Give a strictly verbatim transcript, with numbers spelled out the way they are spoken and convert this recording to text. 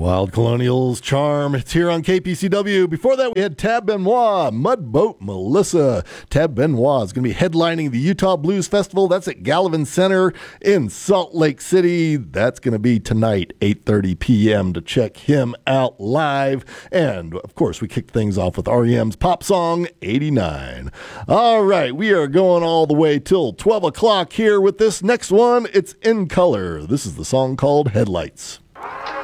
Wild Colonials Charm. It's here on K P C W. Before that, we had Tab Benoit, Mudboat Melissa. Tab Benoit is going to be headlining the Utah Blues Festival. That's at Gallivan Center in Salt Lake City. That's going to be tonight, eight thirty p.m. to check him out live. And, of course, we kicked things off with R E M's pop song, eighty-nine. All right, we are going all the way till twelve o'clock here with this next one. It's In Color. This is the song called Headlights.